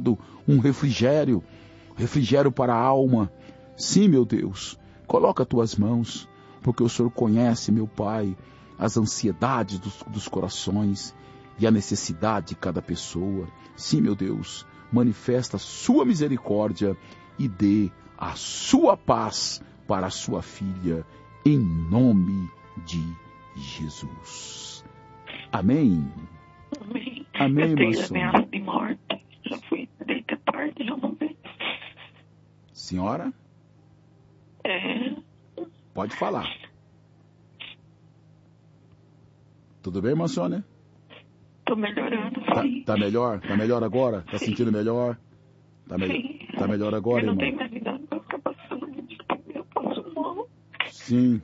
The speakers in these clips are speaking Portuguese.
dado um refrigério para a alma. Sim, meu Deus, coloca as tuas mãos, porque o Senhor conhece, meu Pai, as ansiedades dos corações e a necessidade de cada pessoa. Sim, meu Deus, manifesta a sua misericórdia e dê a sua paz para a sua filha, em nome de Jesus. Amém. Amém. Amém, eu tenho irmã Sônia. ameaça de morte. Já fui deita tarde, já não veio. Senhora? Pode falar. Tudo bem, irmã Sônia? Tô melhorando, sim. Tá melhor? Tá melhor agora? Tá sentindo melhor? Tá melhor agora, eu não irmão? tenho mais idade pra ficar passando medicamento, eu passo mal. Sim.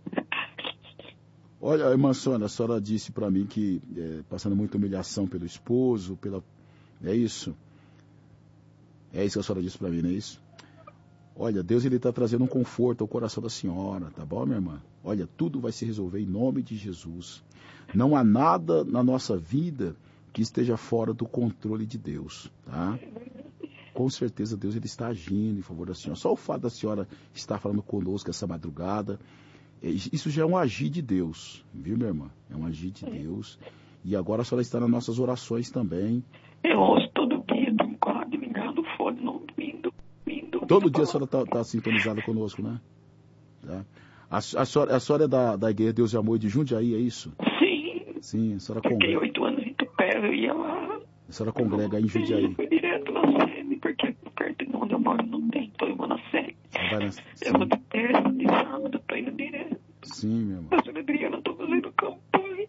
Olha, irmã Sônia, a senhora disse para mim que passando muita humilhação pelo esposo, É isso? É isso que a senhora disse para mim, não é isso? Olha, Deus ele está trazendo um conforto ao coração da senhora, tá bom, minha irmã? Olha, tudo vai se resolver em nome de Jesus. Não há nada na nossa vida que esteja fora do controle de Deus, tá? Com certeza Deus ele está agindo em favor da senhora. Só o fato da senhora estar falando conosco essa madrugada, isso já é um agir de Deus, viu, minha irmã? É um agir de Deus. E agora a senhora está nas nossas orações também. Eu ouço todo dia, tô com a rádio ligado, fone, não vindo. Todo dia a senhora está sintonizada conosco, né? Tá. A senhora é da Igreja Deus e Amor de Jundiaí, é isso? Sim. Sim, a senhora Fiquei congrega. 8 anos em Tupé, eu ia lá. A senhora congrega aí em Jundiaí. Eu fui direto na sede, porque perto de onde eu moro não tem, então eu vou na sede. Eu vou de terça, de sábado, tô indo direto. Sim, meu irmão. A senhora Adriana, tô fazendo campanha.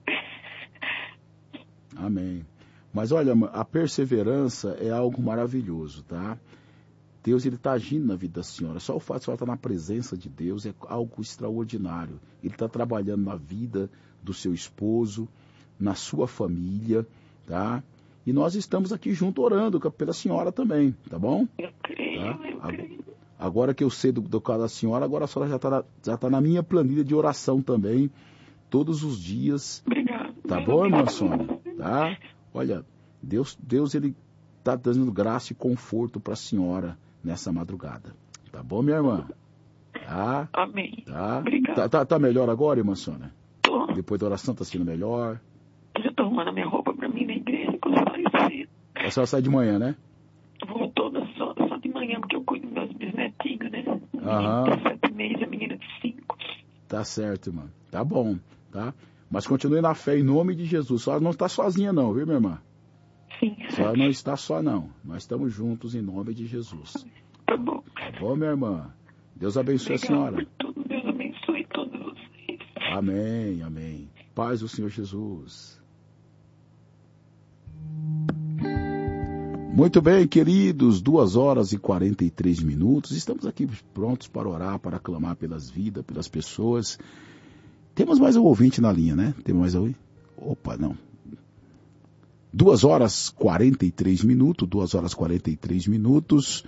Amém. Mas olha, a perseverança é algo maravilhoso, tá? Deus ele está agindo na vida da senhora. Só o fato de a senhora estar na presença de Deus é algo extraordinário. Ele está trabalhando na vida do seu esposo, na sua família, tá? E nós estamos aqui junto orando pela senhora também, tá bom? Eu creio, Tá? eu creio. Agora que eu sei do caso da senhora, agora a senhora já tá na minha planilha de oração também, todos os dias. Obrigado. Tá bom, irmã Sônia? Tá? Olha, Deus ele está dando graça e conforto para a senhora nessa madrugada. Tá bom, minha irmã? Tá? Amém. Tá? Obrigado. Tá melhor agora, irmã Sônia? Tô. Depois da oração tá sendo melhor? Eu tô arrumando a minha roupa pra mim na igreja, quando eu saio cedo. A senhora sai de manhã, né? Vou toda só de manhã, porque eu cuido dos meus bisnetinhos, né? Aham. A menina de 7 meses, a menina de 5. Tá certo, irmã. Tá bom, tá? Mas continue na fé em nome de Jesus. A senhora não está sozinha não, viu, minha irmã? Sim. A senhora não está só não. Nós estamos juntos em nome de Jesus. Tá bom. Tá bom, minha irmã? Deus abençoe a senhora. Por tudo. Deus abençoe todos vocês. Amém, amém. Paz do Senhor Jesus. Muito bem, queridos, 2h43. Estamos aqui prontos para orar, para clamar pelas vidas, pelas pessoas. Temos mais um ouvinte na linha, né? Temos mais alguém? Opa, não. 2h43. 2h43.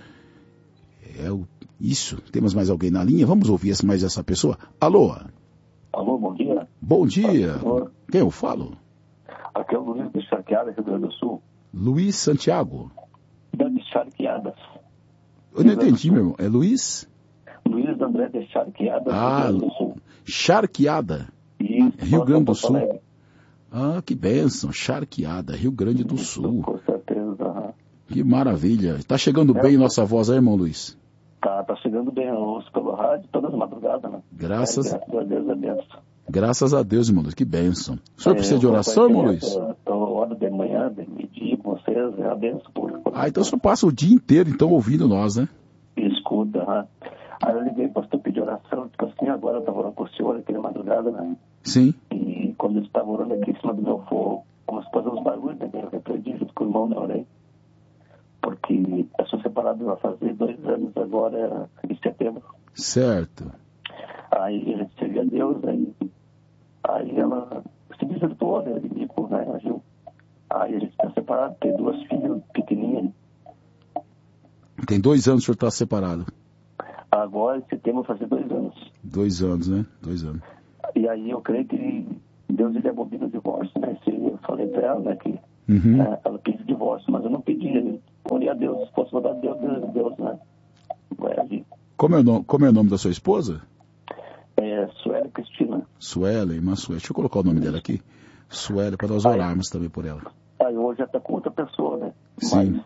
Isso. Temos mais alguém na linha? Vamos ouvir mais essa pessoa? Alô? Alô, bom dia. Bom dia. Quem eu falo? Aqui é o Luiz de Charqueadas, Rio Grande do Sul. Luiz Santiago. De Charqueadas. Eu não entendi, meu irmão. É Luiz? Luiz André de Charqueadas, Rio Grande do Sul. Charqueada. Isso, Rio Grande do Sul. Alegre. Ah, que bênção. Charqueada, Rio Grande do Sul. Com certeza. Que maravilha. Tá chegando bem nossa voz aí, irmão Luiz? Tá chegando bem. Eu ouço pelo rádio todas as madrugadas, né? Graças a Deus, é benção. Graças a Deus, irmão Luiz. Que bênção. O senhor precisa de oração, irmão Luiz? Eu oro de manhã, de meio-dia com vocês. É a benção. Então o senhor passa o dia inteiro, então, ouvindo nós, né? Escuta, né? Aí eu liguei para pedir oração, tipo assim, agora eu estava orando com o senhor aqui na madrugada, né? Sim. E quando eu estava orando aqui em cima do meu fogo, como se fosse uns barulhos, né? Eu repreendi junto com o irmão, né? Orei. Porque eu sou separado, vai fazer 2 anos agora, em setembro. Certo. Aí a gente servia a Deus, aí ela se desvirtuou, né? Agiu. Aí a gente está separado, tem 2 filhas pequenininhas. Tem 2 anos que o senhor está separado. Agora, em setembro, vai fazer 2 anos. 2 anos, né? 2 anos. E aí eu creio que Deus ele abomina o divórcio, né? Eu falei para ela, né, que ela pediu divórcio, mas eu não pedi. Eu Como é o nome da sua esposa? Sueli Cristina. Sueli, irmã Sueli. Deixa eu colocar o nome dela aqui. Sueli, para nós orarmos também por ela. Aí hoje já está com outra pessoa, né? Sim.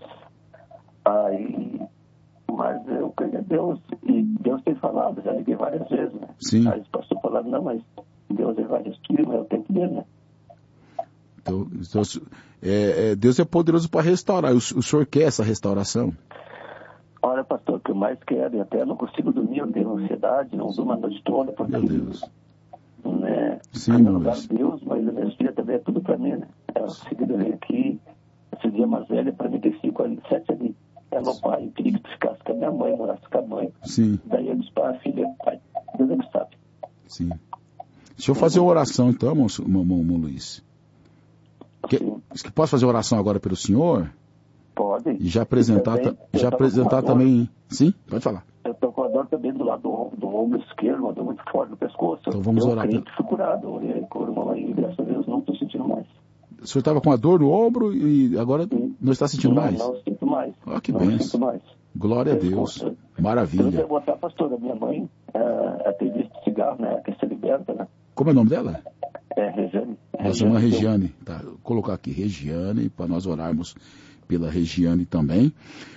Mas eu creio em Deus, e Deus tem falado, já liguei várias vezes, né? Sim. Aí o pastor falando, não, mas Deus vai investir, mas eu tenho que ver, né? Então Deus é poderoso para restaurar. O senhor quer essa restauração? Olha, pastor, o que eu mais quero, e até não consigo dormir, eu tenho ansiedade, não durmo a noite toda, porque... Meu Deus. Né? Sim, meu lugar Deus, mas a minha filha também é tudo para mim, né? Ela seguida veio aqui, esse dia mais velha, para mim ter 5 anos, 7 anos. É meu pai, eu queria que tu ficasse com a minha mãe, morasse com a mãe. Sim. Daí eu disse para a filha, pai, Deus é que sabe. Sim. Deixa eu fazer uma oração então, irmão Luiz. Posso fazer oração agora pelo senhor? Pode. E já apresentar também. Sim, pode falar. Eu estou com a dor também do lado do ombro esquerdo, uma dor muito forte no pescoço. Então vamos orar. Eu fui curado, orei com o irmão aí, graças a Deus não estou sentindo mais. O senhor estava com a dor no ombro e agora não está sentindo mais? Não sinto mais. Que benção. Glória a Deus. Maravilha. Eu vou botar, pastora, minha mãe, tem visto cigarro, né, que se liberta, né? Como é o nome dela? Regiane. Nossa irmã Regiane. Tá, vou colocar aqui Regiane, para nós orarmos pela Regiane também.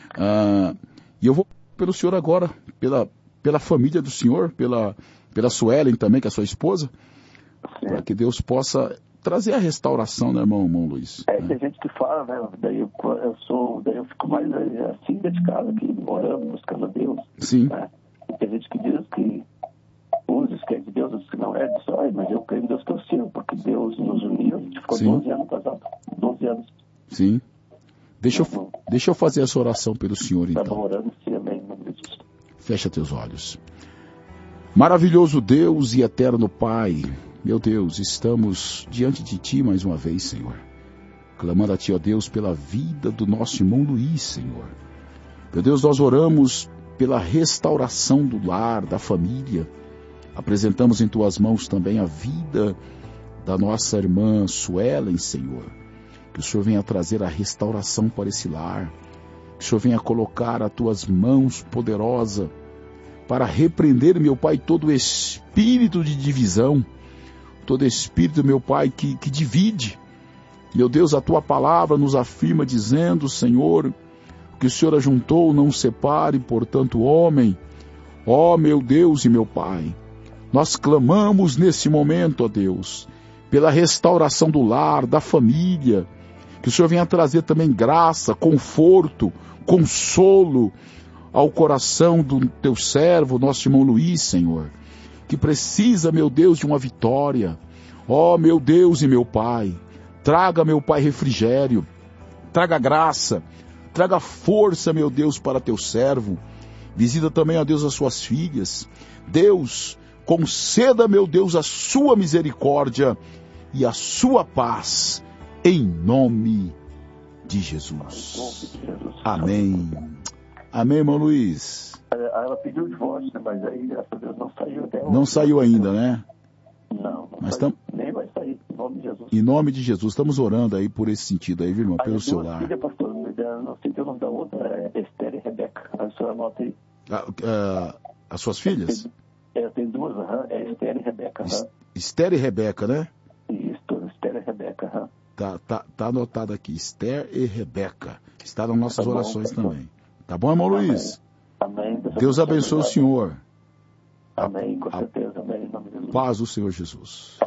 E eu vou pelo senhor agora, pela família do senhor, pela Suelen também, que é a sua esposa, para que Deus possa trazer a restauração, né, irmão Luiz? Tem gente que fala, né, daí eu fico mais assim dedicado aqui, orando, buscando a Deus. Sim. Né? Tem gente que diz que uns que é de Deus, outros que não é, mas eu creio em Deus que eu sirvo, porque Deus nos uniu, a gente ficou 12 anos casado, 12 anos. Sim. Deixa eu fazer essa oração pelo senhor, então. Tá bom, orando, sim, amém. Fecha teus olhos. Maravilhoso Deus e eterno Pai, meu Deus, estamos diante de Ti mais uma vez, Senhor. Clamando a Ti, ó Deus, pela vida do nosso irmão Luiz, Senhor. Meu Deus, nós oramos pela restauração do lar, da família. Apresentamos em Tuas mãos também a vida da nossa irmã Suelen, Senhor. Que o Senhor venha trazer a restauração para esse lar. Que o Senhor venha colocar as Tuas mãos poderosas para repreender, meu Pai, todo espírito de divisão, todo espírito, meu Pai, que divide. Meu Deus, a Tua palavra nos afirma dizendo, Senhor, que o Senhor ajuntou, não separe, portanto, homem. Ó, meu Deus e meu Pai, nós clamamos nesse momento, ó Deus, pela restauração do lar, da família, que o Senhor venha trazer também graça, conforto, consolo ao coração do Teu servo, nosso irmão Luiz, Senhor, que precisa, meu Deus, de uma vitória. Ó, meu Deus e meu Pai, traga, meu Pai, refrigério, traga graça, traga força, meu Deus, para Teu servo. Visita também, ó Deus, as suas filhas. Deus, conceda, meu Deus, a sua misericórdia e a sua paz, em nome de Jesus. Amém. Amém, irmão Luiz. Ela pediu o divórcio, mas aí, graças a Deus, não saiu até hoje. Não saiu ainda, né? Não mas nem vai sair, em nome de Jesus. Em nome de Jesus, estamos orando aí por esse sentido aí, viu, irmão? Pelo seu lar. Filha, pastor, não sei o nome da outra, é Esther e Rebeca. A senhora anota aí. As suas filhas? Tem duas, é Esther e Rebeca. Esther e Rebeca, né? Isso, Esther e Rebeca. Tá anotado aqui, Esther e Rebeca. Está nas nossas orações também. Tá bom, irmão Luiz? Amém. Deus abençoe o senhor. Amém, com certeza. Amém, em nome de Jesus. Paz do Senhor Jesus.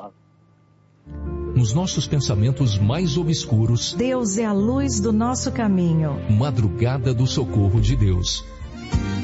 Nos nossos pensamentos mais obscuros, Deus é a luz do nosso caminho. Madrugada do socorro de Deus.